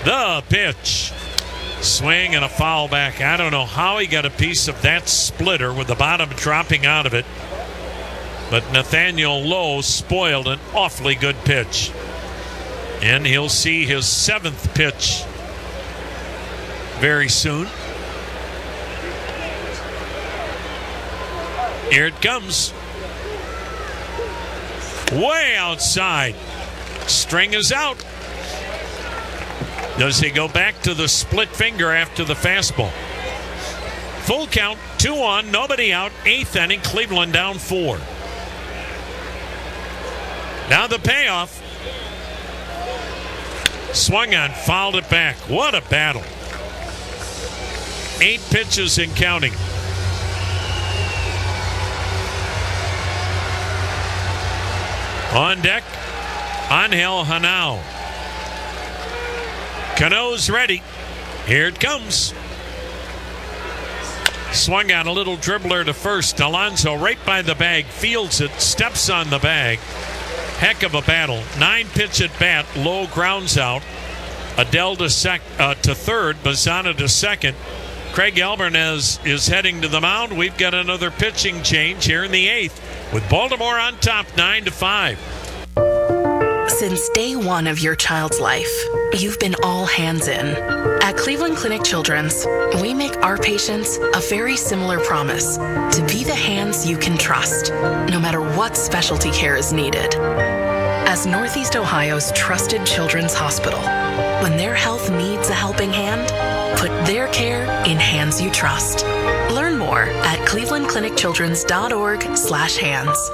The pitch. Swing and a foul back. I don't know how he got a piece of that splitter with the bottom dropping out of it. But Nathaniel Lowe spoiled an awfully good pitch. And he'll see his 7th pitch very soon. Here it comes. Way outside. String is out. Does he go back to the split finger after the fastball? Full count, 2 on, nobody out. 8th inning, Cleveland down 4. Now the payoff. Swung on, fouled it back. What a battle. 8 pitches and counting. On deck, Angel Hanao. Cano's ready. Here it comes. Swung out a little dribbler to first. Alonso right by the bag, fields it, steps on the bag. Heck of a battle. 9 pitch at bat. Low grounds out. Adele to third. Bazzana to second. Craig Alvarez is heading to the mound. We've got another pitching change here in the 8th with Baltimore on top 9-5. Since day one of your child's life, you've been all hands in. At Cleveland Clinic Children's, we make our patients a very similar promise to be the hands you can trust, no matter what specialty care is needed. As Northeast Ohio's trusted children's hospital, when their health needs a helping hand, put their care in hands you trust. Learn more at clevelandclinicchildrens.org/hands.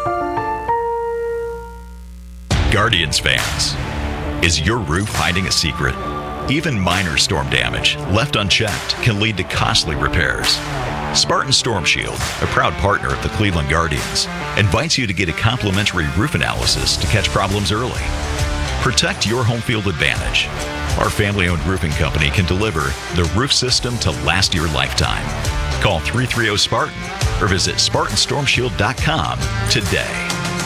Guardians fans, is your roof hiding a secret? Even minor storm damage left unchecked can lead to costly repairs. Spartan Storm Shield, a proud partner of the Cleveland Guardians, invites you to get a complimentary roof analysis to catch problems early. Protect your home field advantage. Our family-owned roofing company can deliver the roof system to last your lifetime. Call 330-SPARTAN or visit SpartanStormShield.com today.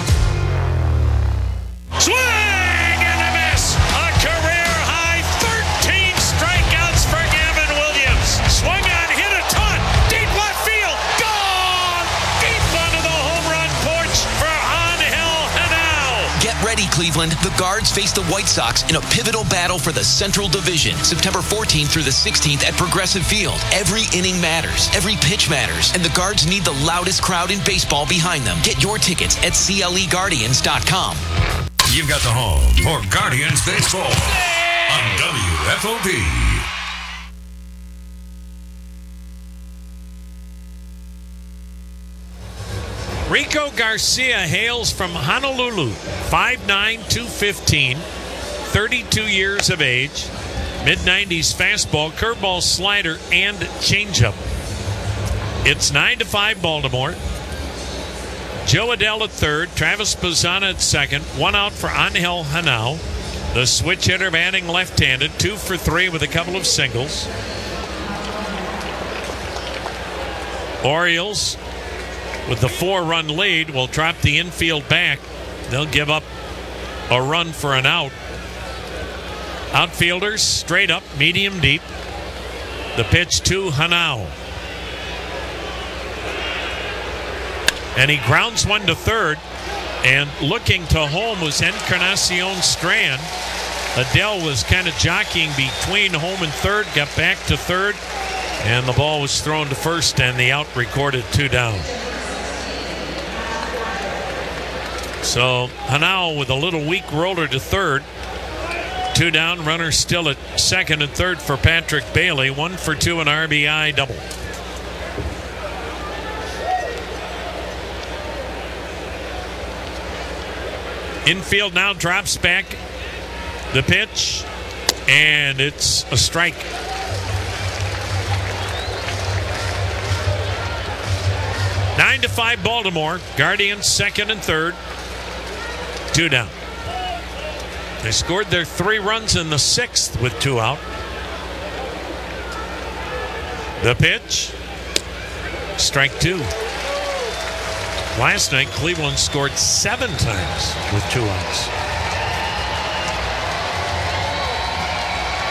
Swing and a miss. A career-high 13 strikeouts for Gavin Williams. Swung on, hit a ton. Deep left field. Gone! Deep onto the home run porch for Angel Hanao. Get ready, Cleveland. The Guards face the White Sox in a pivotal battle for the Central Division, September 14th through the 16th at Progressive Field. Every inning matters. Every pitch matters. And the Guards need the loudest crowd in baseball behind them. Get your tickets at CLEGuardians.com. You've got the home for Guardians Baseball on WFOP. Rico Garcia hails from Honolulu, 5'9", 215, 32 years of age, mid-90s fastball, curveball, slider, and changeup. It's 9-5 Baltimore. Joe Adele at third, Travis Bazzana at second, 1 out for Angel Hanao. The switch hitter batting left-handed, 2 for 3 with a couple of singles. Orioles, with the 4-run lead, will drop the infield back. They'll give up a run for an out. Outfielders, straight up, medium deep. The pitch to Hanao. And he grounds one to third. And looking to home was Encarnacion Strand. Adele was kind of jockeying between home and third, got back to third, and the ball was thrown to first, and the out recorded 2 down. So Hanao with a little weak roller to third. 2 down, runner still at second and third for Patrick Bailey. 1 for 2, an RBI double. Infield now drops back. The pitch, and it's a strike. Nine to 5 Baltimore. Guardians second and third. 2 down. They scored their 3 runs in the 6th with 2 out. The pitch, strike 2. Last night, Cleveland scored 7 times with 2 outs.